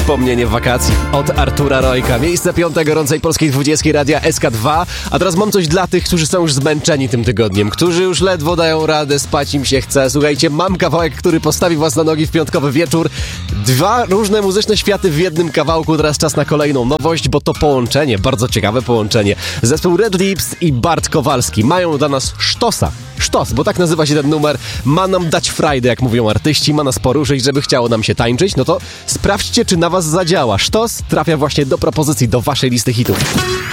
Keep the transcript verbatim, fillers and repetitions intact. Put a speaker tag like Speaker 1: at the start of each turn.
Speaker 1: Wspomnienie wakacji od Artura Rojka. Miejsce piąte gorącej polskiej dwudziestki radia S K dwa. A teraz mam coś dla tych, którzy są już zmęczeni tym tygodniem, którzy już ledwo dają radę, spać im się chce. Słuchajcie, mam kawałek, który postawi was na nogi w piątkowy wieczór. Dwa różne muzyczne światy w jednym kawałku. Teraz czas na kolejną nowość, bo to połączenie, bardzo ciekawe połączenie. Zespół Red Lips i Bart Kowalski mają dla nas sztosa. Sztos, bo tak nazywa się ten numer. Ma nam dać frajdę, jak mówią artyści, ma nas poruszyć, żeby chciało nam się tańczyć. No to sprawdźcie, czy na was zadziała. Sztos trafia właśnie do propozycji, do waszej listy hitów.